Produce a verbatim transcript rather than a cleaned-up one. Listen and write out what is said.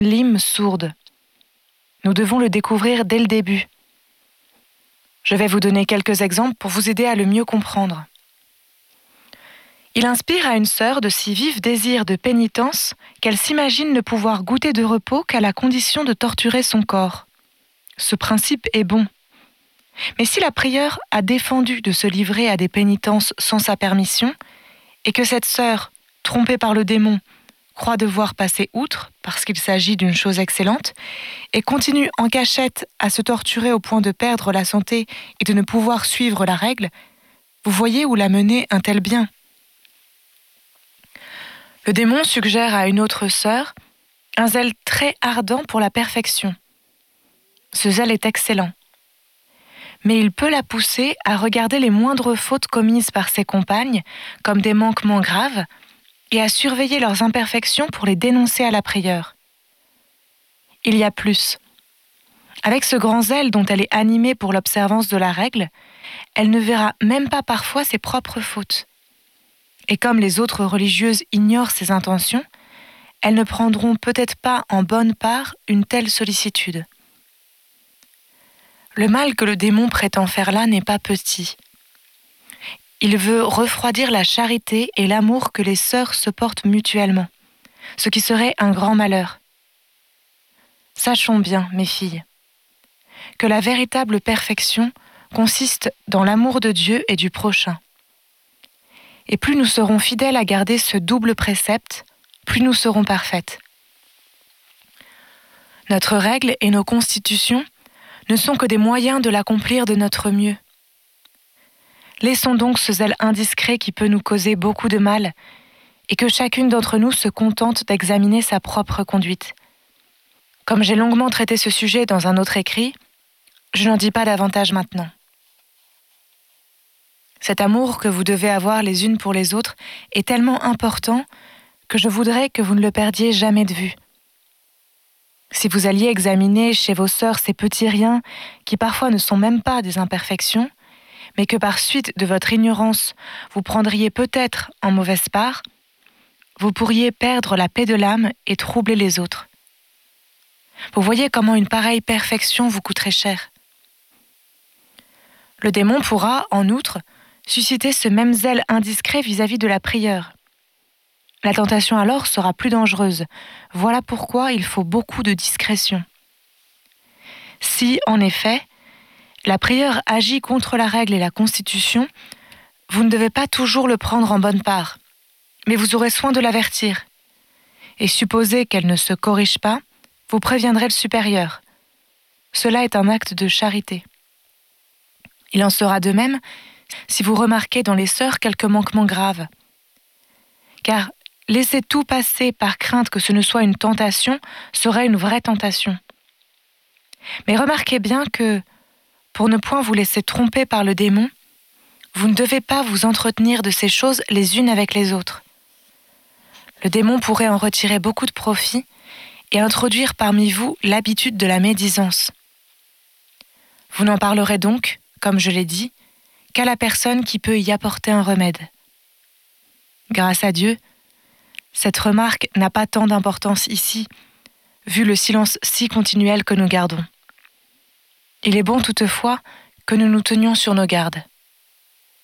lime sourde. Nous devons le découvrir dès le début. Je vais vous donner quelques exemples pour vous aider à le mieux comprendre. Il inspire à une sœur de si vifs désirs de pénitence qu'elle s'imagine ne pouvoir goûter de repos qu'à la condition de torturer son corps. Ce principe est bon. Mais si la prieure a défendu de se livrer à des pénitences sans sa permission, et que cette sœur, trompée par le démon, croit devoir passer outre parce qu'il s'agit d'une chose excellente, et continue en cachette à se torturer au point de perdre la santé et de ne pouvoir suivre la règle, vous voyez où l'a menée un tel bien. Le démon suggère à une autre sœur un zèle très ardent pour la perfection. Ce zèle est excellent. Mais il peut la pousser à regarder les moindres fautes commises par ses compagnes comme des manquements graves et à surveiller leurs imperfections pour les dénoncer à la prieure. Il y a plus. Avec ce grand zèle dont elle est animée pour l'observance de la règle, elle ne verra même pas parfois ses propres fautes. Et comme les autres religieuses ignorent ses intentions, elles ne prendront peut-être pas en bonne part une telle sollicitude. Le mal que le démon prétend faire là n'est pas petit. Il veut refroidir la charité et l'amour que les sœurs se portent mutuellement, ce qui serait un grand malheur. Sachons bien, mes filles, que la véritable perfection consiste dans l'amour de Dieu et du prochain. Et plus nous serons fidèles à garder ce double précepte, plus nous serons parfaites. Notre règle et nos constitutions ne sont que des moyens de l'accomplir de notre mieux. Laissons donc ce zèle indiscret qui peut nous causer beaucoup de mal et que chacune d'entre nous se contente d'examiner sa propre conduite. Comme j'ai longuement traité ce sujet dans un autre écrit, je n'en dis pas davantage maintenant. Cet amour que vous devez avoir les unes pour les autres est tellement important que je voudrais que vous ne le perdiez jamais de vue. Si vous alliez examiner chez vos sœurs ces petits riens qui parfois ne sont même pas des imperfections, mais que par suite de votre ignorance, vous prendriez peut-être en mauvaise part, vous pourriez perdre la paix de l'âme et troubler les autres. Vous voyez comment une pareille perfection vous coûterait cher. Le démon pourra, en outre, susciter ce même zèle indiscret vis-à-vis de la prieure. La tentation alors sera plus dangereuse. Voilà pourquoi il faut beaucoup de discrétion. Si, en effet, la prieure agit contre la règle et la constitution, vous ne devez pas toujours le prendre en bonne part, mais vous aurez soin de l'avertir. Et supposez qu'elle ne se corrige pas, vous préviendrez le supérieur. Cela est un acte de charité. Il en sera de même si vous remarquez dans les sœurs quelques manquements graves. Car laisser tout passer par crainte que ce ne soit une tentation serait une vraie tentation. Mais remarquez bien que, pour ne point vous laisser tromper par le démon, vous ne devez pas vous entretenir de ces choses les unes avec les autres. Le démon pourrait en retirer beaucoup de profit et introduire parmi vous l'habitude de la médisance. Vous n'en parlerez donc, comme je l'ai dit, qu'à la personne qui peut y apporter un remède. Grâce à Dieu, cette remarque n'a pas tant d'importance ici, vu le silence si continuel que nous gardons. Il est bon toutefois que nous nous tenions sur nos gardes.